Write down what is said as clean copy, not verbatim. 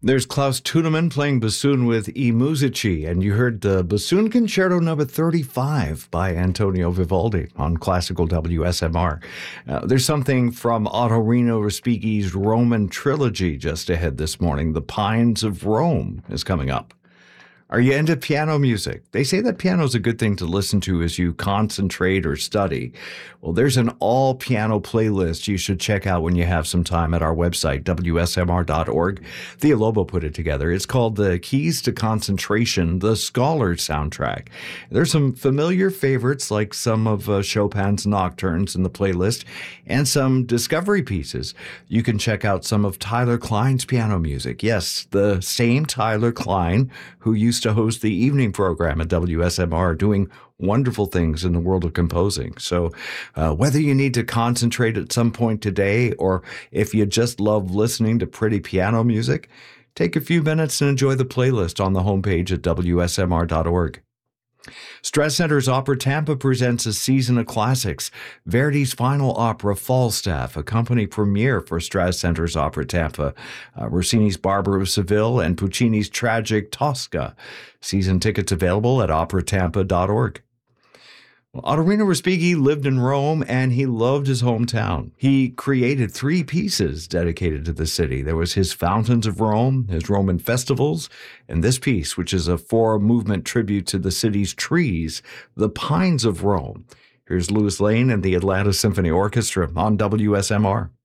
There's Klaus Tunemann playing bassoon with I Musici, and you heard the Bassoon Concerto Number 35 by Antonio Vivaldi on Classical WSMR. There's something from Ottorino Respighi's Roman trilogy just ahead this morning. The Pines of Rome is coming up. Are you into piano music? They say that piano is a good thing to listen to as you concentrate or study. Well, there's an all-piano playlist you should check out when you have some time at our website, WSMR.org. Thea Lobo put it together. It's called The Keys to Concentration, the Scholar Soundtrack. There's some familiar favorites like some of Chopin's nocturnes in the playlist and some discovery pieces. You can check out some of Tyler Klein's piano music. Yes, the same Tyler Klein who used to host the evening program at WSMR, doing wonderful things in the world of composing. So whether you need to concentrate at some point today or if you just love listening to pretty piano music, take a few minutes and enjoy the playlist on the homepage at WSMR.org. Stress Center's Opera Tampa presents a season of classics. Verdi's final opera, Falstaff, a company premiere for Stress Center's Opera Tampa. Rossini's Barber of Seville and Puccini's tragic Tosca. Season tickets available at operatampa.org. Well, Ottorino Respighi lived in Rome and he loved his hometown. He created 3 pieces dedicated to the city. There was his Fountains of Rome, his Roman festivals, and this piece, which is a 4-movement tribute to the city's trees, the Pines of Rome. Here's Louis Lane and the Atlanta Symphony Orchestra on WSMR.